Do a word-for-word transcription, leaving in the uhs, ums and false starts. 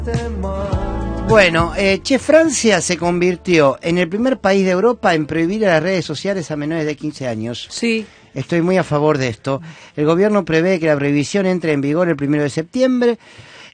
Bueno, eh, che, Francia se convirtió en el primer país de Europa en prohibir las redes sociales a menores de quince años. Sí. Estoy muy a favor de esto. El gobierno prevé que la prohibición entre en vigor el primero de septiembre.